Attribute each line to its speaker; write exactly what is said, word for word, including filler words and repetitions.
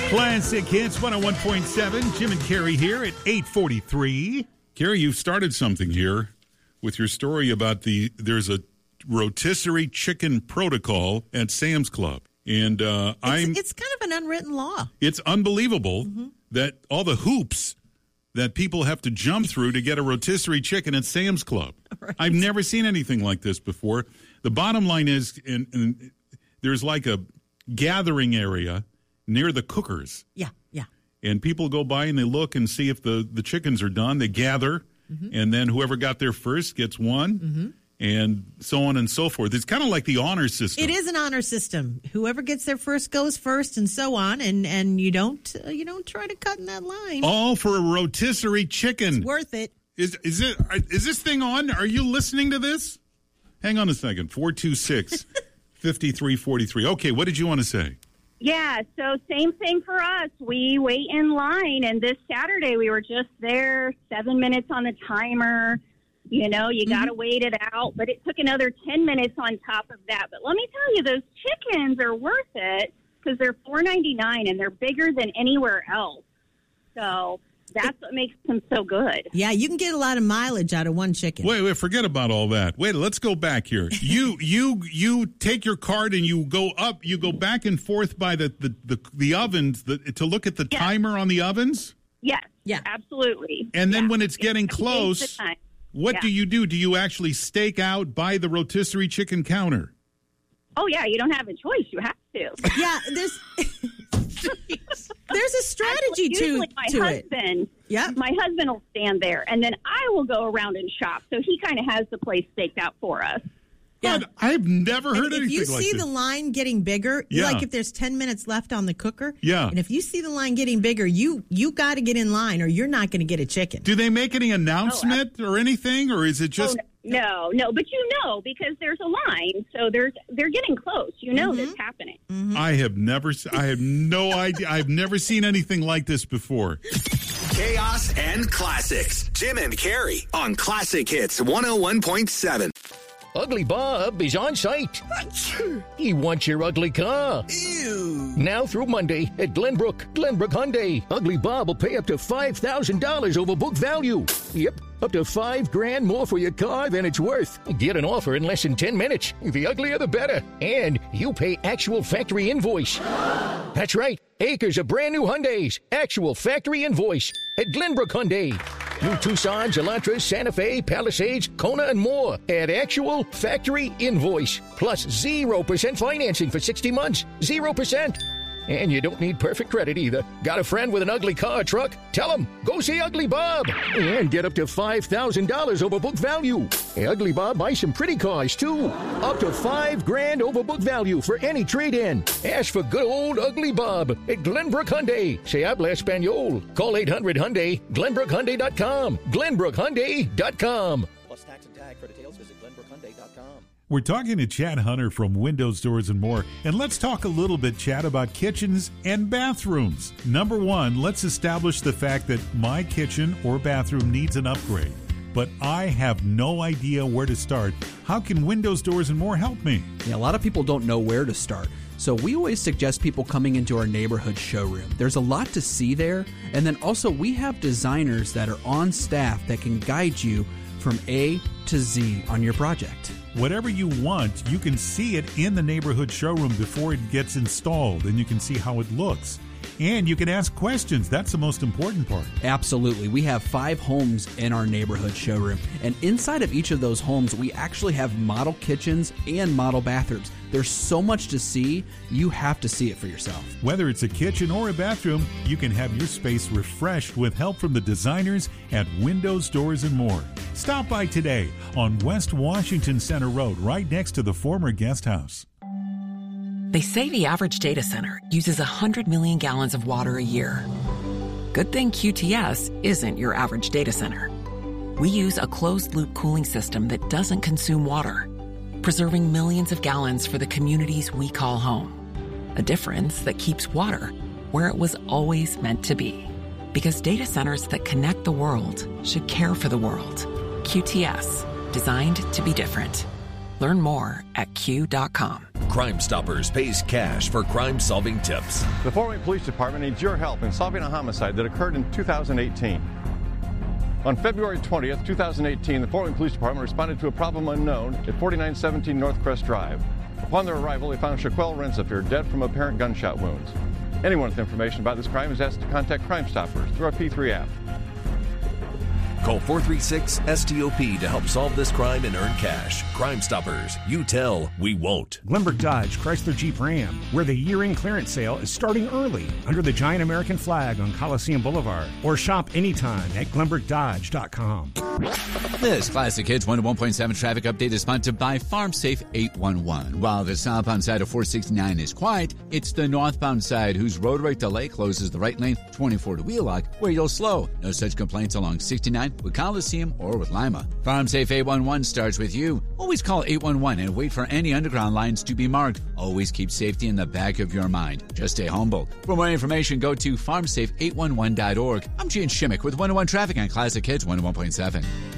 Speaker 1: Classic Hits one oh one point seven. Jim and Carrie here at eight forty-three. Carrie, you've started something here with your story about the there's a rotisserie chicken protocol at Sam's Club. And uh,
Speaker 2: it's,
Speaker 1: I'm
Speaker 2: it's kind of an unwritten law.
Speaker 1: It's unbelievable
Speaker 2: mm-hmm.
Speaker 1: that all the hoops that people have to jump through to get a rotisserie chicken at Sam's Club.
Speaker 2: Right.
Speaker 1: I've never seen anything like this before. The bottom line is, and, and there's like a gathering area near the cookers.
Speaker 2: Yeah, yeah.
Speaker 1: And people go by and they look and see if the, the chickens are done. They gather, mm-hmm. and then whoever got there first gets one, mm-hmm. and so on and so forth. It's kind of like the honor system.
Speaker 2: It is an honor system. Whoever gets there first goes first, and so on. And, and you don't uh, you don't try to cut in that line.
Speaker 1: All for a rotisserie chicken.
Speaker 2: It's worth it.
Speaker 1: Is is it is this thing on? Are you listening to this? Hang on a second. four two six, five three four three. Okay, what did you want to say?
Speaker 3: Yeah, so same thing for us. We wait in line, and this Saturday we were just there, seven minutes on the timer. You know, you mm-hmm. got to wait it out, but it took another ten minutes on top of that. But let me tell you, those chickens are worth it because they're four ninety-nine, and they're bigger than anywhere else. So that's what makes them so good.
Speaker 2: Yeah, you can get a lot of mileage out of one chicken.
Speaker 1: Wait, wait, forget about all that. Wait, let's go back here. You you you take your card and you go up, you go back and forth by the, the, the, the ovens the, to look at the
Speaker 3: yes.
Speaker 1: timer on the ovens?
Speaker 3: Yes,
Speaker 2: yeah,
Speaker 3: absolutely.
Speaker 1: And then
Speaker 3: yeah.
Speaker 1: when it's getting
Speaker 3: it's
Speaker 1: close, what
Speaker 3: yeah.
Speaker 1: do you do? Do you actually stake out by the rotisserie chicken counter?
Speaker 3: Oh, yeah, you don't have a choice. You have to.
Speaker 2: Yeah, there's... There's a strategy to,
Speaker 3: my
Speaker 2: to
Speaker 3: husband,
Speaker 2: it. Yeah,
Speaker 3: my husband will stand there, and then I will go around and shop. So he kind of has the place staked out for us.
Speaker 1: Yeah, I've never heard
Speaker 2: and
Speaker 1: anything like this.
Speaker 2: If you see the line getting bigger,
Speaker 1: yeah.
Speaker 2: like if there's ten minutes left on the cooker,
Speaker 1: yeah,
Speaker 2: and if you see the line getting bigger, you you got to get in line, or you're not going to get a chicken.
Speaker 1: Do they make any announcement oh, or anything, or is it just?
Speaker 3: Oh, no, no, but you know because there's a line, so there's they're getting close. You know mm-hmm. this is happening.
Speaker 2: Mm-hmm.
Speaker 1: I have never, I have no idea. I've never seen anything like this before.
Speaker 4: Chaos and classics. Jim and Carrie on Classic Hits one oh one point seven.
Speaker 5: Ugly Bob is on site. He wants your ugly car.
Speaker 4: Ew.
Speaker 5: Now through Monday at Glenbrook. Glenbrook Hyundai. Ugly Bob will pay up to five thousand dollars over book value. Yep, up to five grand more for your car than it's worth. Get an offer in less than ten minutes. The uglier the better. And you pay actual factory invoice. That's right. Acres of brand new Hyundais. Actual factory invoice at Glenbrook Hyundai. New Tucson, Elantra, Santa Fe, Palisades, Kona, and more at actual factory invoice. Plus zero percent financing for sixty months. zero percent. And you don't need perfect credit either. Got a friend with an ugly car or truck? Tell him, go see Ugly Bob. And get up to five thousand dollars over book value. Hey, Ugly Bob buys some pretty cars, too. Up to five grand over book value for any trade-in. Ask for good old Ugly Bob at Glenbrook Hyundai. Se habla Espanol. Call eight hundred Hyundai, Glenbrook Hyundai dot com. Glenbrook Hyundai dot com.
Speaker 6: Plus tax and tag for details, visit Glenbrook Hyundai dot com.
Speaker 1: We're talking to Chad Hunter from Windows, Doors, and More. And let's talk a little bit, Chad, about kitchens and bathrooms. Number one, let's establish the fact that my kitchen or bathroom needs an upgrade, but I have no idea where to start. How can Windows, Doors, and More help me?
Speaker 7: Yeah, a lot of people don't know where to start. So we always suggest people coming into our neighborhood showroom. There's a lot to see there. And then also we have designers that are on staff that can guide you from A to Z on your project.
Speaker 1: Whatever you want, you can see it in the neighborhood showroom before it gets installed, and you can see how it looks. And you can ask questions. That's the most important part.
Speaker 7: Absolutely. We have five homes in our neighborhood showroom. And inside of each of those homes, we actually have model kitchens and model bathrooms. There's so much to see, you have to see it for yourself.
Speaker 1: Whether it's a kitchen or a bathroom, you can have your space refreshed with help from the designers at Windows, Doors, and More. Stop by today on West Washington Center Road, right next to the former guest house.
Speaker 8: They say the average data center uses one hundred million gallons of water a year. Good thing Q T S isn't your average data center. We use a closed-loop cooling system that doesn't consume water, preserving millions of gallons for the communities we call home. A difference that keeps water where it was always meant to be. Because data centers that connect the world should care for the world. Q T S, designed to be different. Learn more at Q dot com.
Speaker 9: Crime Stoppers pays cash for crime-solving tips.
Speaker 10: The Fort Wayne Police Department needs your help in solving a homicide that occurred in two thousand eighteen. On February twentieth, twenty eighteen, the Fort Wayne Police Department responded to a problem unknown at forty-nine seventeen North Crest Drive. Upon their arrival, they found Shaquelle Renzafir dead from apparent gunshot wounds. Anyone with information about this crime is asked to contact Crime Stoppers through our P three app.
Speaker 9: Call four three six S T O P to help solve this crime and earn cash. Crime Stoppers. You tell, we won't.
Speaker 11: Glenbrook Dodge Chrysler Jeep Ram, where the year-end clearance sale is starting early under the giant American flag on Coliseum Boulevard. Or shop anytime at glenbrook dodge dot com.
Speaker 12: This Classic Hits one oh one point seven traffic update is sponsored by FarmSafe eight one one. While the southbound side of four sixty-nine is quiet, it's the northbound side whose road rate delay closes the right lane twenty-four to Wheelock, where you'll slow. No such complaints along sixty-nine with Coliseum or with Lima. FarmSafe eight one one starts with you. Always call eight one one and wait for any underground lines to be marked. Always keep safety in the back of your mind. Just stay humble. For more information, go to farm safe eight one one dot org. I'm Gene Shimmick with one oh one Traffic on Classic Hits one oh one point seven.